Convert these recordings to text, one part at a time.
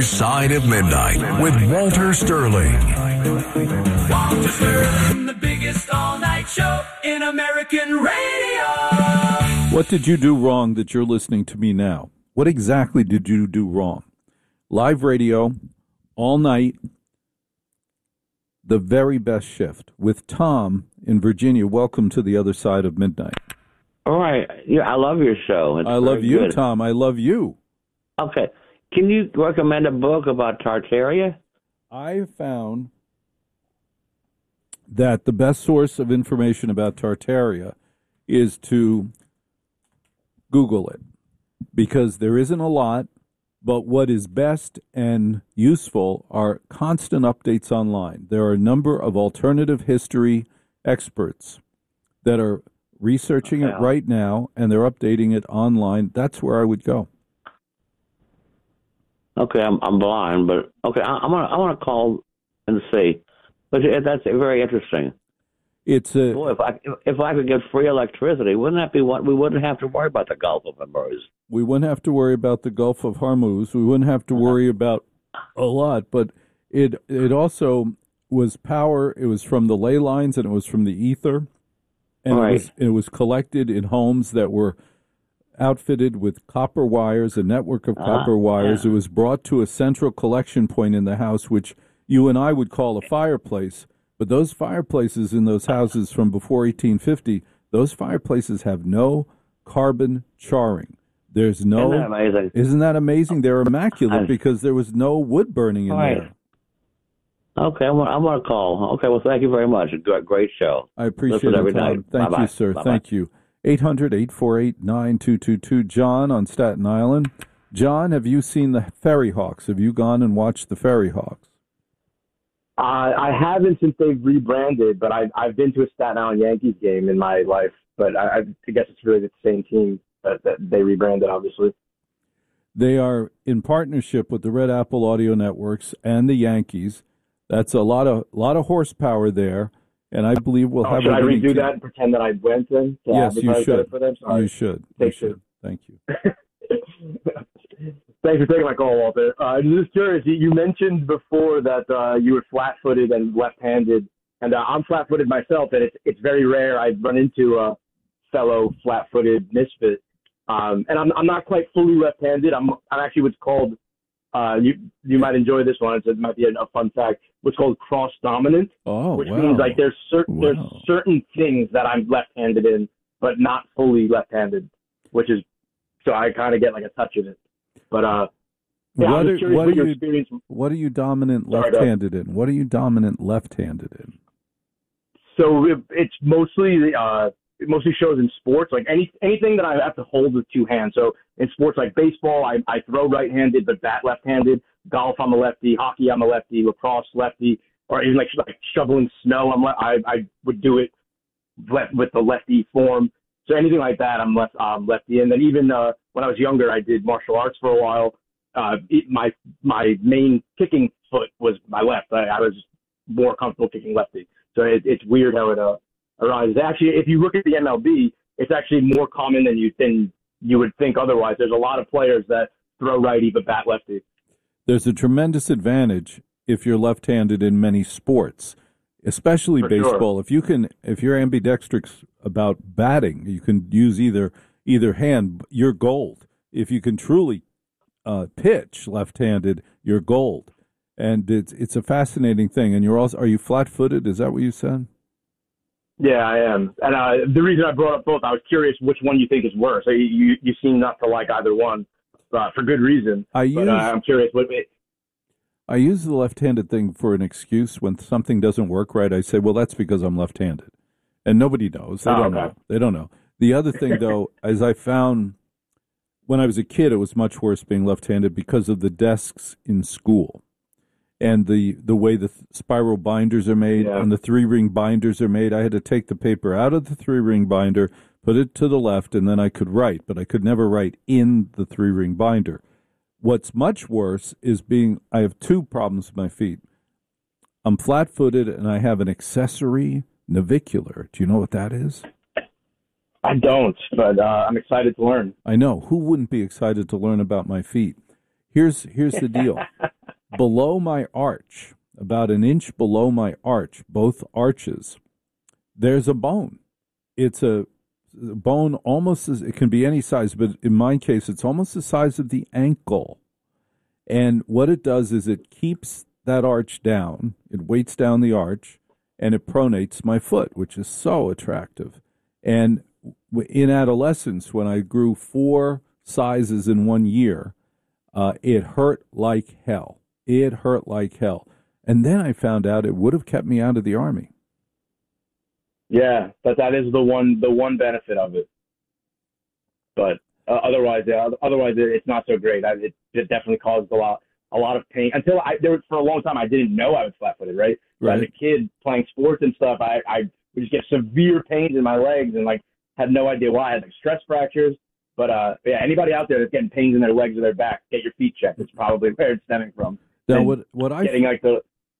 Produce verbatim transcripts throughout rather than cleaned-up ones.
Side of Midnight with Walter Sterling. Walter Sterling, the biggest all-night show in American radio. What did you do wrong that you're listening to me now? What exactly did you do wrong? Live radio, all night, the very best shift. With Tom in Virginia, welcome to the other side of midnight. All right. Yeah, I love your show. It's I love you, good. Tom. I love you. Okay. Can you recommend a book about Tartaria? I found that the best source of information about Tartaria is to Google it, because there isn't a lot, but what is best and useful are constant updates online. There are a number of alternative history experts that are researching okay. it right now, and they're updating it online. That's where I would go. Okay, I'm I'm blind, but okay, I, I'm gonna I want to call and see. But that's very interesting. It's a Boy, if I if I could get free electricity, wouldn't that be what we wouldn't have to worry about the Gulf of Hormuz? We wouldn't have to worry about the Gulf of Hormuz. We wouldn't have to worry about a lot. But it it also was power. It was from the ley lines and it was from the ether, and right. it was it was collected in homes that were outfitted with copper wires, a network of copper uh, wires. Yeah. It was brought to a central collection point in the house, which you and I would call a fireplace. But those fireplaces in those houses from before eighteen fifty, those fireplaces have no carbon charring. There's no. Isn't that amazing? Isn't that amazing? They're immaculate because there was no wood burning in right. there. Okay, I'm, I'm going to call. Okay, well, thank you very much. Great, great show. I appreciate Listen it, every Tom. night. Thank Bye-bye. you, sir. Bye-bye. Thank you. eight hundred, eight four eight, nine two two two. John on Staten Island. John, have you seen the Ferry Hawks? Have you gone and watched the Ferry Hawks? Uh, I haven't since they've rebranded, but I've, I've been to a Staten Island Yankees game in my life. But I, I guess it's really the same team that, that they rebranded, obviously. They are in partnership with the Red Apple Audio Networks and the Yankees. That's a lot of lot of horsepower there, and I believe we'll oh, have. Should a I redo team. that and pretend that I went then? To yes, you should. For them? You should. You should. Thank you. Thanks for taking my call, Walter. Uh, I'm just curious. You, you mentioned before that uh, you were flat-footed and left-handed, and uh, I'm flat-footed myself, and it's it's very rare I run into a fellow flat-footed misfit. Um, and I'm I'm not quite fully left-handed. I'm I'm actually what's called uh, you you might enjoy this one. It's, it might be a, a fun fact. What's called cross-dominant, oh, which wow. means like there's certain wow. there's certain things that I'm left-handed in, but not fully left-handed, which is so I kind of get like a touch of it. But uh, yeah, what, I'm are, curious what, what are your you, experience. what are you dominant Sorry, left-handed in? What are you dominant left-handed in? So it, it's mostly uh, it mostly shows in sports, like any anything that I have to hold with two hands. So in sports like baseball, I, I throw right-handed but bat left-handed. Golf, I'm a lefty. Hockey, I'm a lefty. Lacrosse, lefty. Or even like like shoveling snow, I'm le- I I would do it left with the lefty form. So anything like that, I'm left um, lefty. And then even uh, when I was younger, I did martial arts for a while. Uh, it, my my main kicking foot was my left. I, I was more comfortable kicking lefty. So it, it's weird how it uh, arises. Actually, if you look at the M L B, it's actually more common than you than you would think otherwise. There's a lot of players that throw righty but bat lefty. There's a tremendous advantage if you're left-handed in many sports, especially For baseball. sure. If you can, if you're ambidextrous about batting, you can use either either hand. You're gold. If you can truly uh, pitch left-handed, you're gold. And it's it's a fascinating thing. And you're also, are you flat-footed? Is that what you said? Yeah, I am. And uh, the reason I brought up both, I was curious which one you think is worse. You you, you seem not to like either one, uh, for good reason. I but use, uh, I'm curious what it. I use the left-handed thing for an excuse. When something doesn't work right, I say, well, that's because I'm left-handed. And nobody knows. They Oh, don't okay. know. They don't know. The other thing, though, as I found when I was a kid, it was much worse being left-handed because of the desks in school and the, the way the th- spiral binders are made Yeah. and the three-ring binders are made. I had to take the paper out of the three-ring binder, put it to the left, and then I could write, but I could never write in the three-ring binder. What's much worse is being, I have two problems with my feet. I'm flat-footed and I have an accessory navicular. Do you know what that is? I don't, but uh, I'm excited to learn. I know. Who wouldn't be excited to learn about my feet? Here's here's the deal. Below my arch, about an inch below my arch, both arches, there's a bone. It's a bone almost as, it can be any size, but in my case, it's almost the size of the ankle. And what it does is it keeps that arch down. It weights down the arch, and it pronates my foot, which is so attractive. And in adolescence, when I grew four sizes in one year, uh, it hurt like hell. It hurt like hell. And then I found out it would have kept me out of the Army. Yeah, but that is the one the one benefit of it. But uh, otherwise, yeah, otherwise it's not so great. I, it, it definitely caused a lot a lot of pain. Until I there was, for a long time, I didn't know I was flat-footed. Right. So Right. as a kid playing sports and stuff, I I would just get severe pains in my legs and like had no idea why. I had like stress fractures. But uh, yeah, anybody out there that's getting pains in their legs or their back, get your feet checked. It's probably where it's stemming from. Now, And what what I getting like the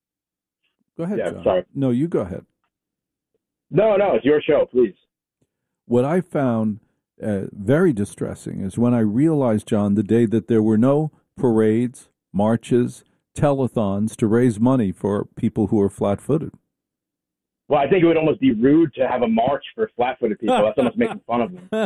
go ahead, yeah, John. sorry. No, you go ahead. No, no, it's your show, please. What I found uh, very distressing is when I realized, John, the day that there were no parades, marches, telethons to raise money for people who are flat-footed. Well, I think it would almost be rude to have a march for flat-footed people. That's almost making fun of them.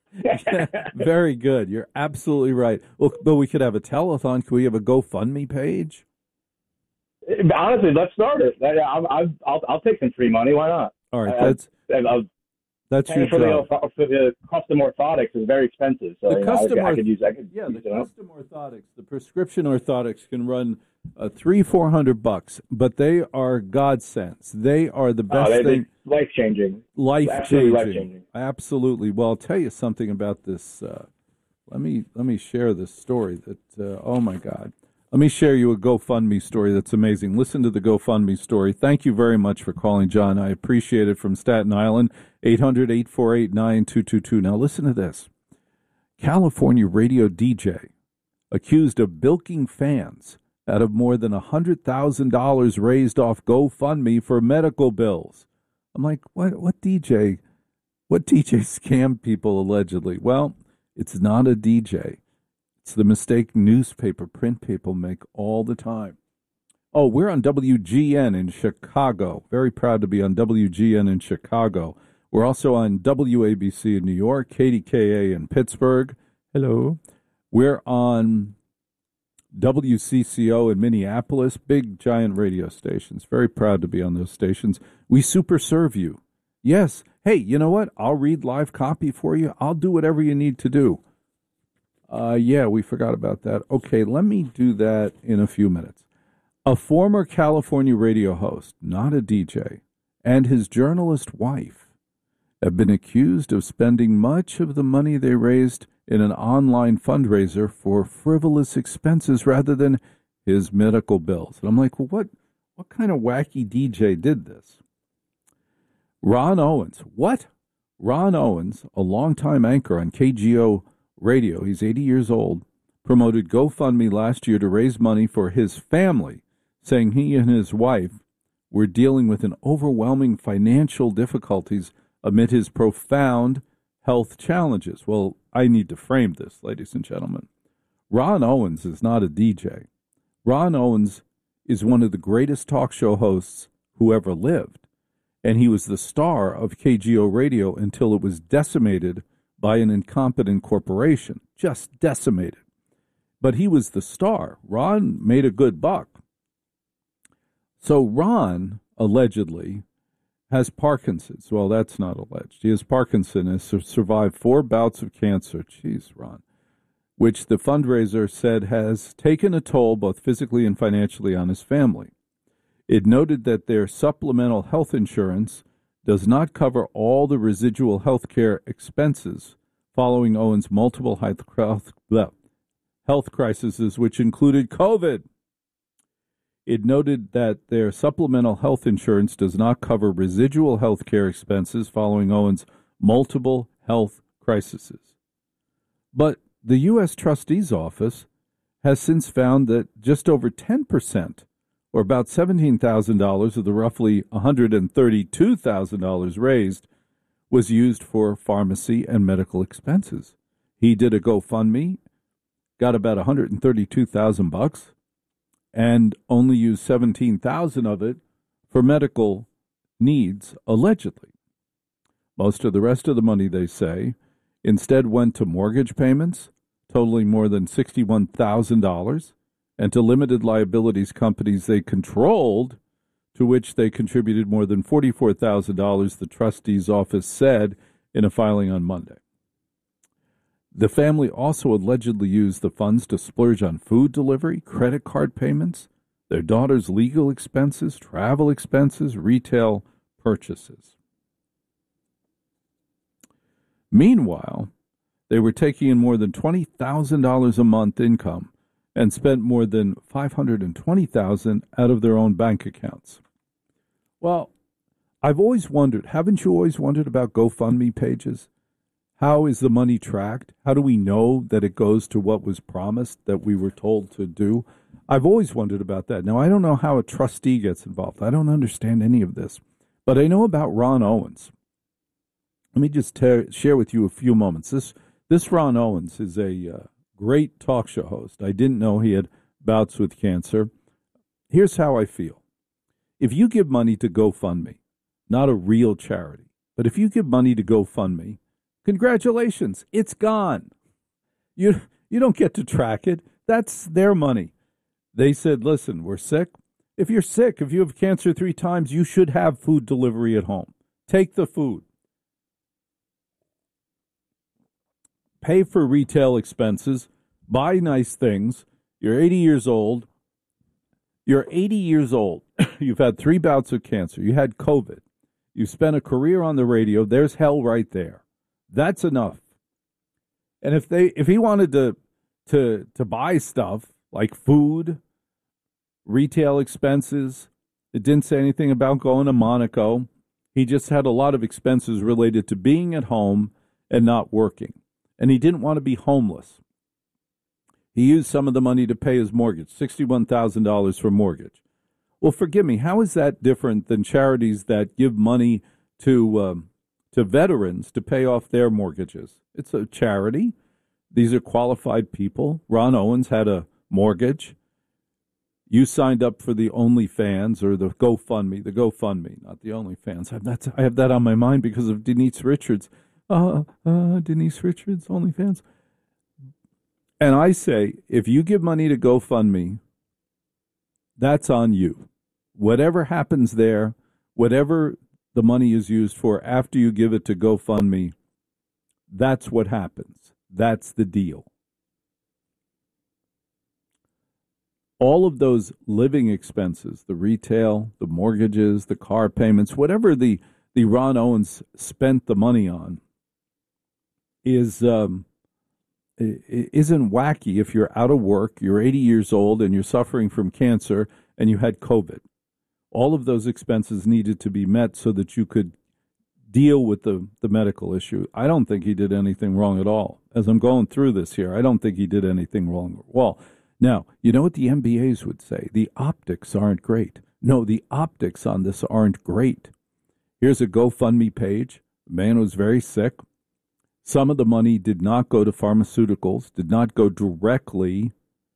Very good. You're absolutely right. Well, but we could have a telethon. Could we have a GoFundMe page? Honestly, let's start it. I, I, I'll, I'll take some free money. Why not? All right, I, that's I, I, that's your paying for job. the, for the custom orthotics is very expensive. So The you know, custom I, I orth- could use. I could Yeah, use the it up. custom orthotics, the prescription orthotics can run uh, three, four hundred bucks, but they are godsends. They are the best Oh, they, thing. life changing. Life Absolutely changing. life-changing. Absolutely. Well, I'll tell you something about this. Uh, let me let me share this story. That uh, oh my God. Let me share you a GoFundMe story that's amazing. Listen to the GoFundMe story. Thank you very much for calling, John. I appreciate it. From Staten Island, eight hundred, eight four eight, nine two two two. Now listen to this. California radio D J accused of bilking fans out of more than one hundred thousand dollars raised off GoFundMe for medical bills. I'm like, what What D J? What D J scammed people allegedly? Well, it's not a D J. It's the mistake newspaper print people make all the time. Oh, we're on W G N in Chicago. Very proud to be on W G N in Chicago. We're also on W A B C in New York, K D K A in Pittsburgh. Hello. We're on W C C O in Minneapolis, big giant radio stations. Very proud to be on those stations. We super serve you. Yes. Hey, you know what? I'll read live copy for you. I'll do whatever you need to do. Uh, yeah, we forgot about that. Okay, let me do that in a few minutes. A former California radio host, not a D J, and his journalist wife have been accused of spending much of the money they raised in an online fundraiser for frivolous expenses rather than his medical bills. And I'm like, well, what, what kind of wacky D J did this? Ron Owens. What? Ron Owens, a longtime anchor on K G O Radio, he's eighty years old, promoted GoFundMe last year to raise money for his family, saying he and his wife were dealing with an overwhelming financial difficulties amid his profound health challenges. Well, I need to frame this, ladies and gentlemen. Ron Owens is not a D J. Ron Owens is one of the greatest talk show hosts who ever lived, and he was the star of K G O Radio until it was decimated by an incompetent corporation, just decimated. But he was the star. Ron made a good buck. So Ron, allegedly, has Parkinson's. Well, that's not alleged. He has Parkinson's, has survived four bouts of cancer. Jeez, Ron. Which the fundraiser said has taken a toll both physically and financially on his family. It noted that their supplemental health insurance does not cover all the residual health care expenses following Owens' multiple health, health crises, which included COVID. It noted that their supplemental health insurance does not cover residual health care expenses following Owens' multiple health crises. But the U S Trustee's Office has since found that just over ten percent, or about seventeen thousand dollars of the roughly one hundred thirty-two thousand dollars raised, was used for pharmacy and medical expenses. He did a GoFundMe, got about one hundred thirty-two thousand bucks and only used seventeen thousand of it for medical needs, allegedly. Most of the rest of the money, they say, instead went to mortgage payments, totaling more than sixty-one thousand dollars, and to limited liabilities companies they controlled, to which they contributed more than forty-four thousand dollars, the trustee's office said in a filing on Monday. The family also allegedly used the funds to splurge on food delivery, credit card payments, their daughter's legal expenses, travel expenses, retail purchases. Meanwhile, they were taking in more than twenty thousand dollars a month income and spent more than five hundred twenty thousand dollars out of their own bank accounts. Well, I've always wondered, haven't you always wondered about GoFundMe pages? How is the money tracked? How do we know that it goes to what was promised, that we were told to do? I've always wondered about that. Now, I don't know how a trustee gets involved. I don't understand any of this. But I know about Ron Owens. Let me just tear, share with you a few moments. This this Ron Owens is a uh, great talk show host. I didn't know he had bouts with cancer. Here's how I feel. If you give money to GoFundMe, not a real charity, but if you give money to GoFundMe, congratulations, it's gone. You you don't get to track it. That's their money. They said, listen, we're sick. If you're sick, if you have cancer three times, you should have food delivery at home. Take the food. Pay for retail expenses. Buy nice things. You're eighty years old. You're eighty years old. You've had three bouts of cancer. You had COVID. You spent a career on the radio. There's hell right there. That's enough. And if they, if he wanted to, to, to buy stuff like food, retail expenses, it didn't say anything about going to Monaco. He just had a lot of expenses related to being at home and not working. And he didn't want to be homeless. He used some of the money to pay his mortgage, sixty-one thousand dollars for mortgage. Well, forgive me, how is that different than charities that give money to um, to veterans to pay off their mortgages? It's a charity. These are qualified people. Ron Owens had a mortgage. You signed up for the OnlyFans or the GoFundMe, the GoFundMe, not the OnlyFans. I have that, I have that on my mind because of Denise Richards. Uh, uh, Denise Richards, OnlyFans. And I say, if you give money to GoFundMe, that's on you. Whatever happens there, whatever the money is used for after you give it to GoFundMe, that's what happens. That's the deal. All of those living expenses, the retail, the mortgages, the car payments, whatever the, the Ron Owens spent the money on, is um, isn't wacky if you're out of work, you're eighty years old, and you're suffering from cancer, and you had COVID. All of those expenses needed to be met so that you could deal with the, the medical issue. I don't think he did anything wrong at all. As I'm going through this here, I don't think he did anything wrong at all. Now, you know what the M B As would say? The optics aren't great. No, the optics on this aren't great. Here's a GoFundMe page. The man was very sick. Some of the money did not go to pharmaceuticals, did not go directly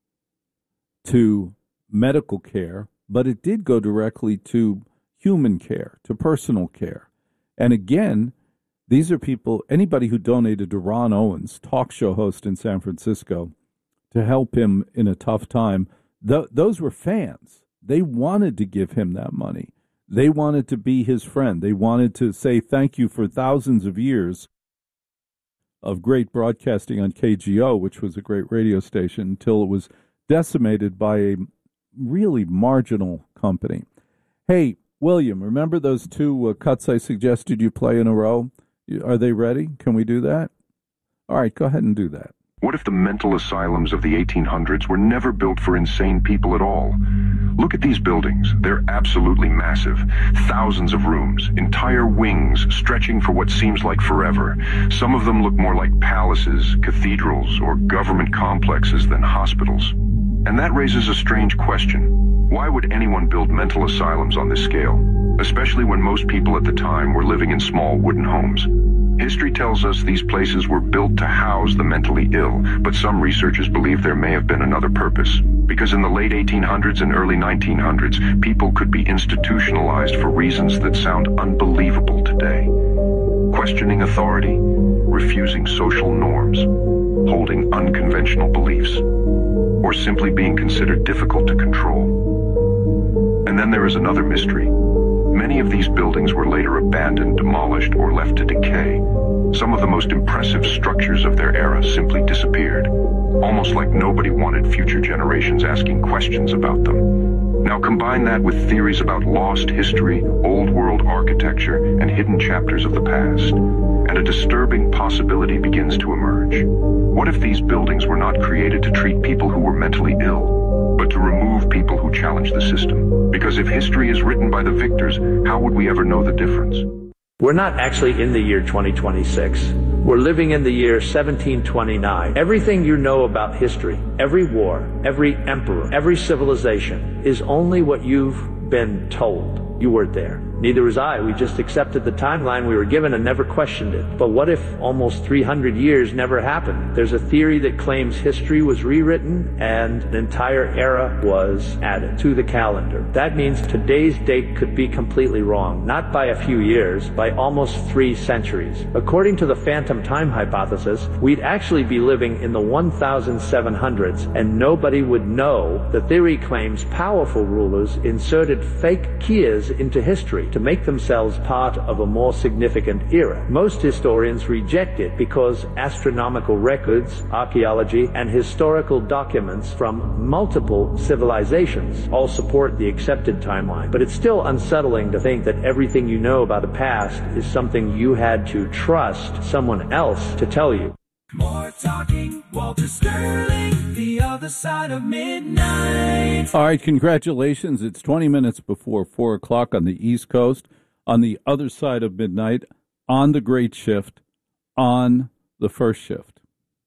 to medical care, but it did go directly to human care, to personal care. And again, these are people, anybody who donated to Ron Owens, talk show host in San Francisco, to help him in a tough time, th- those were fans. They wanted to give him that money. They wanted to be his friend. They wanted to say thank you for thousands of years of great broadcasting on K G O, which was a great radio station, until it was decimated by a really marginal company. Hey, William, remember those two uh, cuts I suggested you play in a row? Are they ready? Can we do that? All right, go ahead and do that. What if the mental asylums of the eighteen hundreds were never built for insane people at all? Look at these buildings. They're absolutely massive. Thousands of rooms, entire wings stretching for what seems like forever. Some of them look more like palaces, cathedrals, or government complexes than hospitals. And that raises a strange question. Why would anyone build mental asylums on this scale, especially when most people at the time were living in small wooden homes? History tells us these places were built to house the mentally ill, but some researchers believe there may have been another purpose. Because in the late eighteen hundreds and early nineteen hundreds, people could be institutionalized for reasons that sound unbelievable today. Questioning authority, refusing social norms, holding unconventional beliefs, or simply being considered difficult to control. And then there is another mystery. Many of these buildings were later abandoned, demolished, or left to decay. Some of the most impressive structures of their era simply disappeared, almost like nobody wanted future generations asking questions about them. Now combine that with theories about lost history, old world architecture, and hidden chapters of the past, and a disturbing possibility begins to emerge. What if these buildings were not created to treat people who were mentally ill, but to remove people who challenge the system? Because if history is written by the victors, how would we ever know the difference? We're not actually in the year twenty twenty-six. We're living in the year seventeen twenty-nine. Everything you know about history, every war, every emperor, every civilization, is only what you've been told. You weren't there. Neither was I. We just accepted the timeline we were given and never questioned it. But what if almost three hundred years never happened? There's a theory that claims history was rewritten and an entire era was added to the calendar. That means today's date could be completely wrong, not by a few years, by almost three centuries. According to the phantom time hypothesis, we'd actually be living in the one thousand seven hundreds and nobody would know. The theory claims powerful rulers inserted fake keys into history to make themselves part of a more significant era. Most historians reject it because astronomical records, archaeology, and historical documents from multiple civilizations all support the accepted timeline. But it's still unsettling to think that everything you know about the past is something you had to trust someone else to tell you. More talking, Walter Sterling, the other side of midnight. All right, congratulations. It's twenty minutes before four o'clock on the East Coast, on the other side of midnight, on the great shift, on the first shift.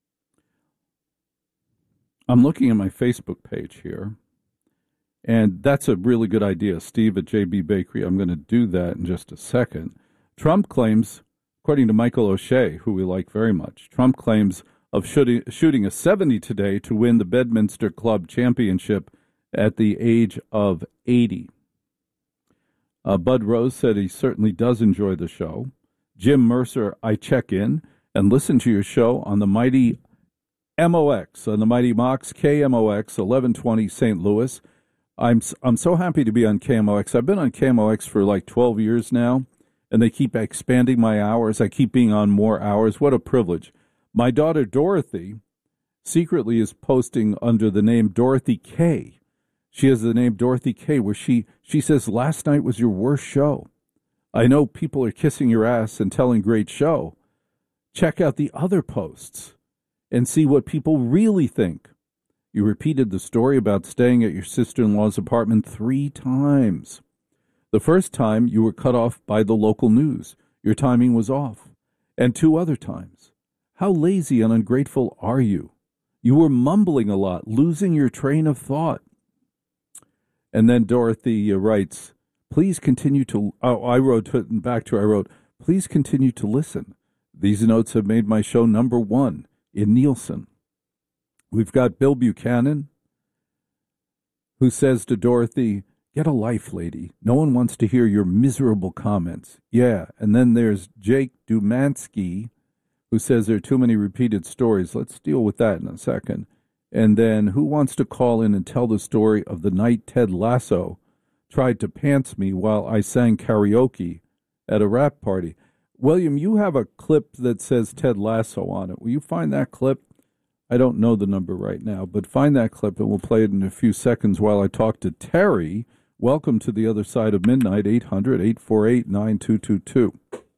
I'm looking at my Facebook page here, and that's a really good idea. Steve at J B Bakery, I'm going to do that in just a second. Trump claims, according to Michael O'Shea, who we like very much, Trump claims of shooting, shooting a seventy today to win the Bedminster Club Championship at the age of eighty. Uh, Bud Rose said he certainly does enjoy the show. Jim Mercer, I check in and listen to your show on the mighty M O X, on the mighty Mox K M O X, eleven twenty Saint Louis. I'm, I'm so happy to be on K M O X. I've been on K M O X for like twelve years now, and they keep expanding my hours. I keep being on more hours. What a privilege. My daughter Dorothy secretly is posting under the name Dorothy K. She has the name Dorothy K, where she, she says, last night was your worst show. I know people are kissing your ass and telling great show. Check out the other posts and see what people really think. You repeated the story about staying at your sister-in-law's apartment three times. The first time you were cut off by the local news. Your timing was off. And two other times. How lazy and ungrateful are you? You were mumbling a lot, losing your train of thought. And then Dorothy uh, writes, please continue to, oh, I wrote back to her, I wrote, please continue to listen. These notes have made my show number one in Nielsen. We've got Bill Buchanan, who says to Dorothy, get a life, lady. No one wants to hear your miserable comments. Yeah, and then there's Jake Dumansky, who says there are too many repeated stories. Let's deal with that in a second. And then who wants to call in and tell the story of the night Ted Lasso tried to pants me while I sang karaoke at a rap party? William, you have a clip that says Ted Lasso on it. Will you find that clip? I don't know the number right now, but find that clip and we'll play it in a few seconds while I talk to Terry. Welcome to the other side of midnight, eight hundred, eight four eight, nine two two two.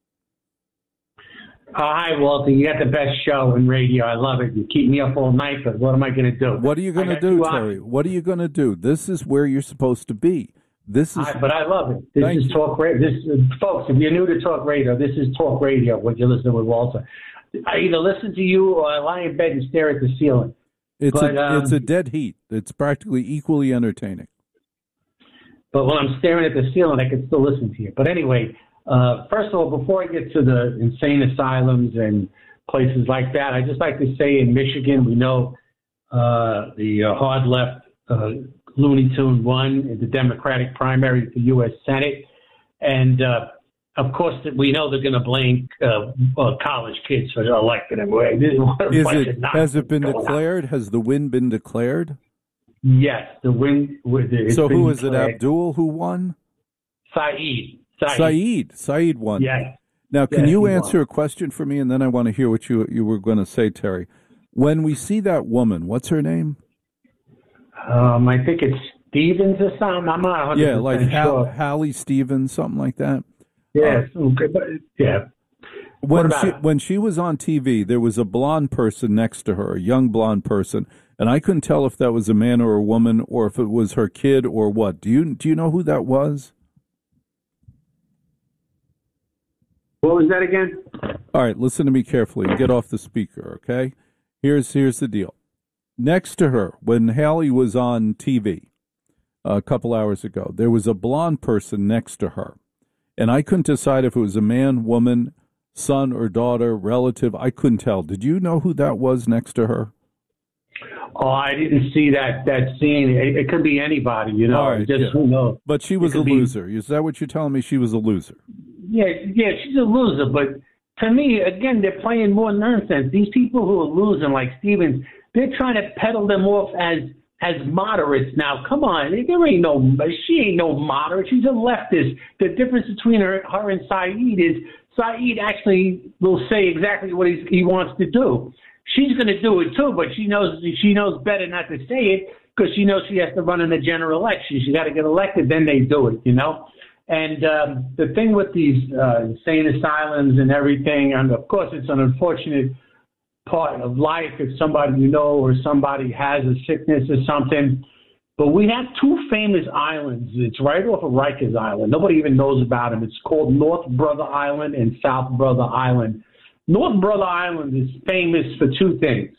Oh, hi, Walter. You got the best show in radio. I love it. You keep me up all night, but what am I going to do? What are you going to do, Terry? What are you going to do? This is where you're supposed to be. This is. I, but I love it. This Thank is you. talk radio. This, uh, folks, if you're new to talk radio, this is talk radio. What you listen with Walter. I either listen to you or I lie in bed and stare at the ceiling. It's but, a um, it's a dead heat. It's practically equally entertaining. But when I'm staring at the ceiling, I can still listen to you. But anyway, Uh, first of all, before I get to the insane asylums and places like that, I'd just like to say in Michigan, we know uh, the uh, hard left uh, Looney Tune won in the Democratic primary for U S Senate. And, uh, of course, we know they're going to blame uh, uh, college kids for electing him. Is it, has it been declared? On. Has the win been declared? Yes, the win. So who is it, Abdul, who won? Saeed. Saeed. Saeed. Saeed won. Yes. Now, can yes, you answer won. a question for me, and then I want to hear what you you were going to say, Terry. When we see that woman, what's her name? Um, I think it's Stevens or something. I'm not one hundred percent yeah, like sure. Hal, Hallie Stevens, something like that. Yes. Uh, okay, but, yeah. When she when she was on T V, there was a blonde person next to her, a young blonde person, and I couldn't tell if that was a man or a woman, or if it was her kid or what. Do you do you know who that was? What was that again? All right, listen to me carefully. Get off the speaker, okay? Here's here's the deal. Next to her, when Hallie was on T V a couple hours ago, there was a blonde person next to her, and I couldn't decide if it was a man, woman, son or daughter, relative. I couldn't tell. Did you know who that was next to her? Oh, I didn't see that that scene. It, it could be anybody, you know. All right, just yeah. who knows. But she was a loser. Be... Is that what you're telling me? She was a loser. Yeah, yeah, she's a loser. But to me, again, they're playing more nonsense. These people who are losing, like Stevens, they're trying to peddle them off as as moderates now. Come on, there ain't no, she ain't no moderate. She's a leftist. The difference between her, her and Saeed is Saeed actually will say exactly what he's, he wants to do. She's going to do it too, but she knows she knows better not to say it because she knows she has to run in the general election. She got to get elected, then they do it, you know. And um, the thing with these uh, insane asylums and everything, and of course it's an unfortunate part of life if somebody you know or somebody has a sickness or something. But we have two famous islands. It's right off of Rikers Island. Nobody even knows about them. It's called North Brother Island and South Brother Island. North Brother Island is famous for two things.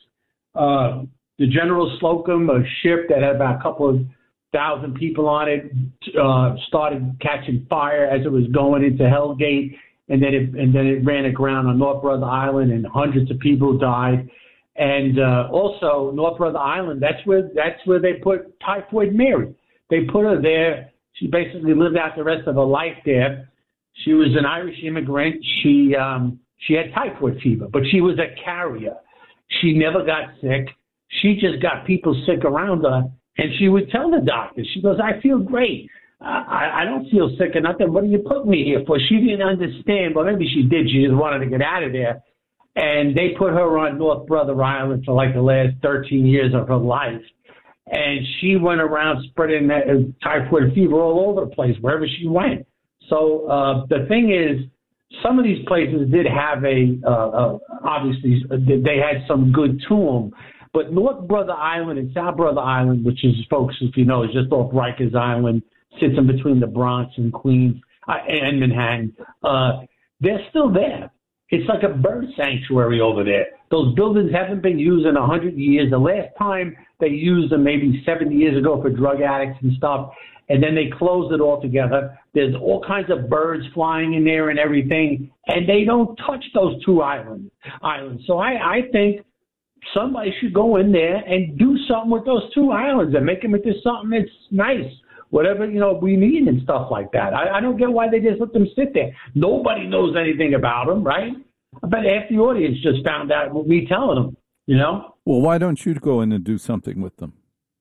Uh, the General Slocum, a ship that had about a couple of thousand people on it, uh, started catching fire as it was going into Hellgate, and then it and then it ran aground on North Brother Island, and hundreds of people died. And uh, also North Brother Island, that's where that's where they put Typhoid Mary. They put her there. She basically lived out the rest of her life there. She was an Irish immigrant. She um, she had typhoid fever, but she was a carrier. She never got sick. She just got people sick around her, and she would tell the doctor, she goes, I feel great. I, I don't feel sick or nothing. What are you putting me here for? She didn't understand. Well, maybe she did. She just wanted to get out of there. And they put her on North Brother Island for like the last thirteen years of her life. And she went around spreading that typhoid fever all over the place, wherever she went. So uh, the thing is, some of these places did have a, uh, uh, obviously, they had some good to them. But North Brother Island and South Brother Island, which is, folks, if you know, is just off Rikers Island, sits in between the Bronx and Queens uh, and Manhattan, uh, they're still there. It's like a bird sanctuary over there. Those buildings haven't been used in a hundred years. The last time they used them maybe seventy years ago for drug addicts and stuff, and then they closed it altogether. There's all kinds of birds flying in there and everything, and they don't touch those two islands. Islands. So I, I think somebody should go in there and do something with those two islands and make them into something that's nice. Whatever, you know, we need and stuff like that. I, I don't get why they just let them sit there. Nobody knows anything about them, right? I bet half the audience just found out with me telling them, you know? Well, why don't you go in and do something with them?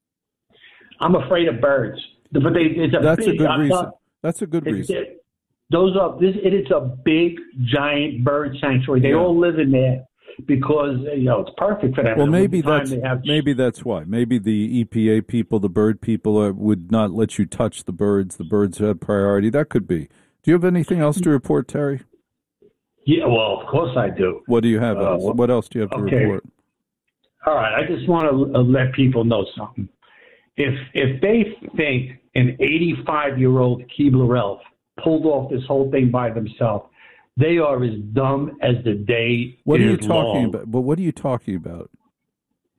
I'm afraid of birds. But they, it's a That's big, a good I'm reason. not, That's a good reason. It, those are, this, it is a big, giant bird sanctuary. They yeah. all live in there. Because you know it's perfect for them. Well, maybe the that's have... maybe that's why. Maybe the E P A people, the bird people, uh, would not let you touch the birds. The birds have priority. That could be. Do you have anything else to report, Terry? Yeah, well, of course I do. What do you have? Uh, else? What else do you have to okay. report? All right, I just want to uh, let people know something. If if they think an eighty-five-year-old Keebler Elf pulled off this whole thing by themselves, they are as dumb as the day What is are you talking long. about? But what are you talking about?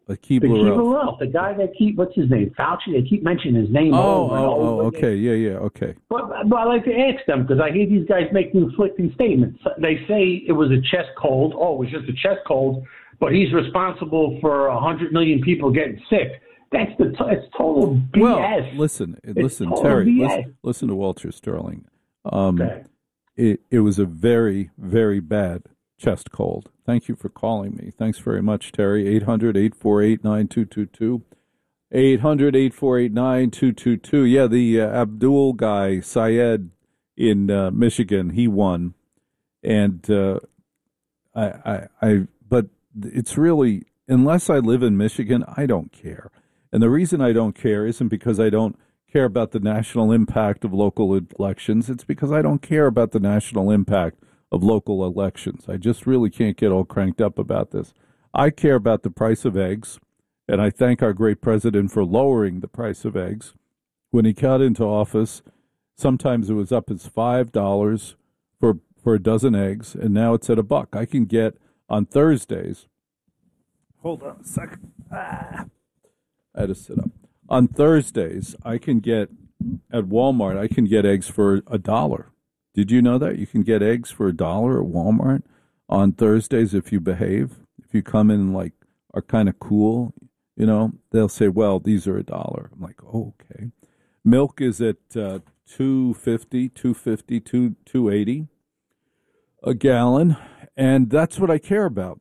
The The Keebler Keebler Elf. Elf, the guy that keep what's his name? Fauci. They keep mentioning his name. Oh, over and oh, over oh, again. okay, yeah, yeah, okay. But, but I like to ask them because I hear these guys make conflicting statements. They say it was a chest cold. Oh, it was just a chest cold, but he's responsible for a hundred million people getting sick. That's the t- it's total B S. Well, listen, listen, total Terry, B S. listen, listen to Walter Sterling. Um, Okay. it, it was a very, very bad chest cold. Thank you for calling me. Thanks very much, Terry. eight hundred, eight four eight, nine two two two. eight hundred, eight four eight, nine two two two. Yeah, the uh, Abdul guy, Syed in uh, Michigan, he won. And uh, I, I, I, but it's really, unless I live in Michigan, I don't care. And the reason I don't care isn't because I don't care about the national impact of local elections. It's because I don't care about the national impact of local elections. I just really can't get all cranked up about this. I care about the price of eggs, and I thank our great president for lowering the price of eggs. When he got into office, sometimes it was up as five dollars for, for a dozen eggs, and now it's at a buck. I can get on Thursdays. Hold on a second. Ah. I had to sit up. On Thursdays, I can get, at Walmart, I can get eggs for a dollar. Did you know that? You can get eggs for a dollar at Walmart on Thursdays if you behave. If you come in and, like, are kind of cool, you know, they'll say, well, these are a dollar. I'm like, oh, okay. Milk is at uh, two fifty, two fifty, two eighty a gallon, and that's what I care about.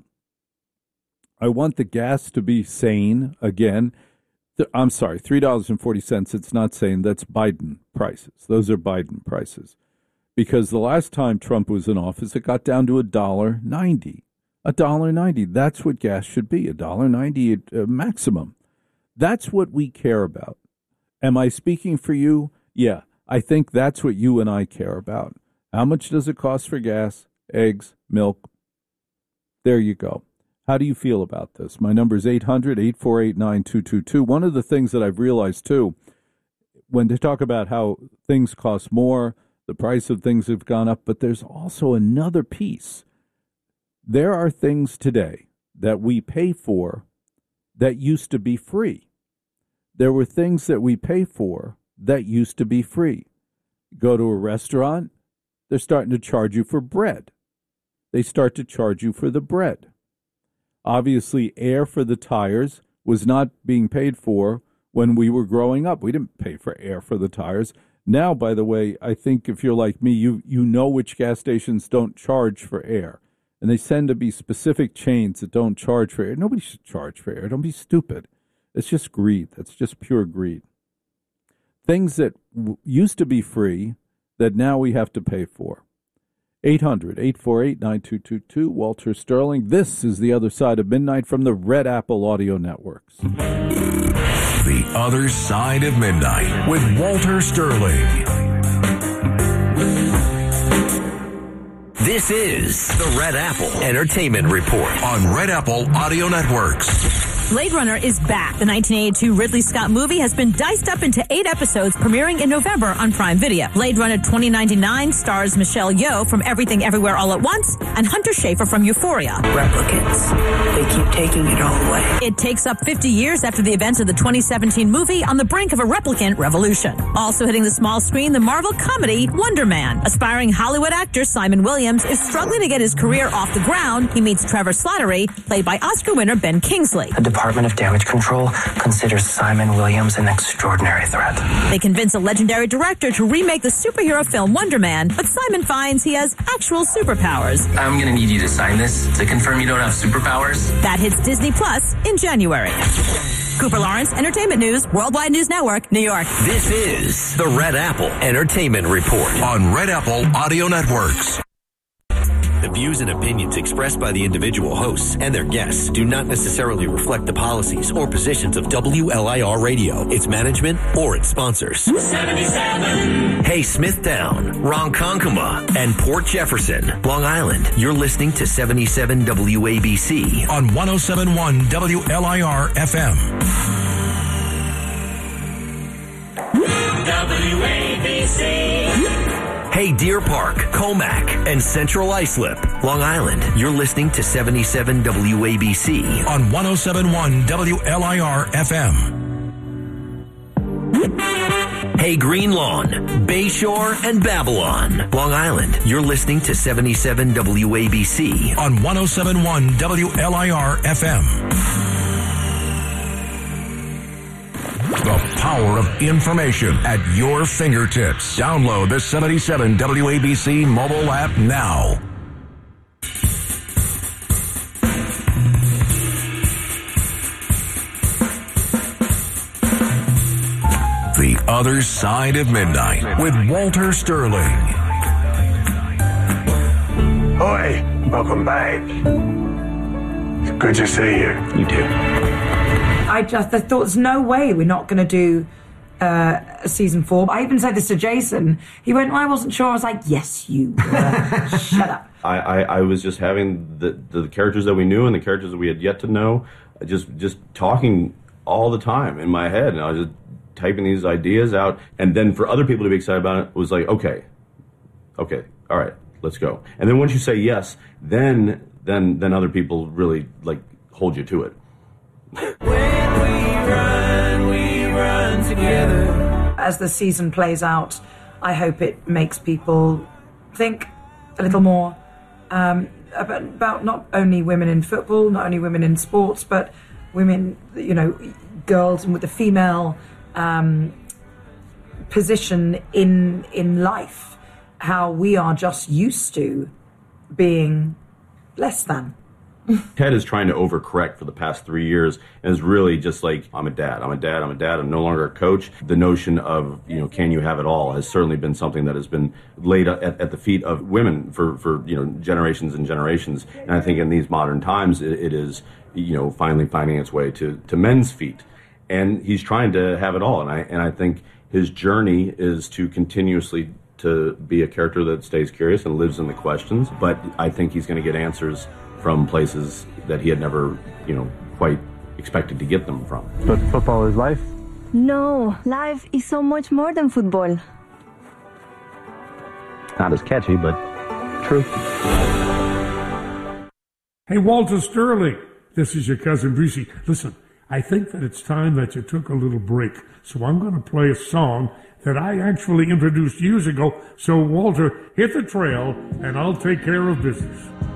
I want the gas to be sane again. I'm sorry, three dollars and forty cents. It's not sane. That's Biden prices. Those are Biden prices. Because the last time Trump was in office, it got down to a dollar ninety. A dollar ninety. That's what gas should be. A dollar ninety uh, maximum. That's what we care about. Am I speaking for you? Yeah, I think that's what you and I care about. How much does it cost for gas, eggs, milk? There you go. How do you feel about this? My number is eight hundred, eight four eight, nine two two two. One of the things that I've realized, too, when they talk about how things cost more, the price of things have gone up, but there's also another piece. There are things today that we pay for that used to be free. There were things that we pay for that used to be free. Go to a restaurant, they're starting to charge you for bread. They start to charge you for the bread. Obviously, air for the tires was not being paid for when we were growing up. We didn't pay for air for the tires. Now, by the way, I think if you're like me, you you know which gas stations don't charge for air. And they tend to be specific chains that don't charge for air. Nobody should charge for air. Don't be stupid. It's just greed. That's just pure greed. Things that w- used to be free that now we have to pay for. eight hundred, eight four eight, nine two two two. Walter Sterling. This is The Other Side of Midnight from the Red Apple Audio Networks. The Other Side of Midnight with Walter Sterling. This is the Red Apple Entertainment Report On Red Apple Audio Networks. Blade Runner is back. The nineteen eighty-two Ridley Scott movie has been diced up into eight episodes, premiering in November on Prime Video. Blade Runner twenty ninety-nine stars Michelle Yeoh from Everything Everywhere All at Once and Hunter Schafer from Euphoria. Replicants. They keep taking it all away. It takes up fifty years after the events of the twenty seventeen movie on the brink of a replicant revolution. Also hitting the small screen, the Marvel comedy Wonder Man. Aspiring Hollywood actor Simon Williams is struggling to get his career off the ground. He meets Trevor Slattery, played by Oscar winner Ben Kingsley. The Department of Damage Control considers Simon Williams an extraordinary threat. They convince a legendary director to remake the superhero film Wonder Man, but Simon finds he has actual superpowers. I'm going to need you to sign this to confirm you don't have superpowers. That hits Disney Plus in January. Cooper Lawrence, Entertainment News, Worldwide News Network, New York. This is the Red Apple Entertainment Report On Red Apple Audio Networks. The views and opinions expressed by the individual hosts and their guests do not necessarily reflect the policies or positions of W L I R Radio, its management, or its sponsors. seventy-seven. Hey, Smithtown, Ronkonkoma, and Port Jefferson, Long Island. You're listening to seventy-seven W A B C on one oh seven point one W L I R F M. W A B C. Hey, Deer Park, Comac, and Central Islip, Long Island. You're listening to seventy-seven W A B C on one oh seven point one W L I R F M. Hey, Green Lawn, Bayshore, and Babylon, Long Island. You're listening to seventy-seven W A B C on one oh seven point one W L I R F M. The power of information at your fingertips. Download the seventy-seven W A B C mobile app now. The Other Side of Midnight with Walter Sterling. Oi, welcome back. It's good to see you. You too. I just I thought there's no way we're not going to do uh, a season four. I even said this to Jason. He went, I wasn't sure. I was like, yes, you were. Shut up. I, I, I was just having the, the characters that we knew and the characters that we had yet to know, just just talking all the time in my head. And I was just typing these ideas out. And then for other people to be excited about it, it was like, okay, okay, all right, let's go. And then once you say yes, then then then other people really like hold you to it. When we run, we run together. As the season plays out, I hope it makes people think a little more um, about, about not only women in football, not only women in sports, but women, you know, girls and with the female um, position in in life, how we are just used to being less than. Ted is trying to overcorrect for the past three years and is really just like, I'm a dad, I'm a dad, I'm a dad, I'm no longer a coach. The notion of, you know, can you have it all has certainly been something that has been laid at, at the feet of women for, for, you know, generations and generations. And I think in these modern times, it, it is, you know, finally finding its way to, to men's feet. And he's trying to have it all. And I, and I think his journey is to continuously to be a character that stays curious and lives in the questions. But I think he's going to get answers from places that he had never, you know, quite expected to get them from. But football is life? No, life is so much more than football. Not as catchy, but true. Hey, Walter Sterling, this is your cousin Brucey. Listen, I think that it's time that you took a little break. So I'm going to play a song that I actually introduced years ago. So, Walter, hit the trail, and I'll take care of business.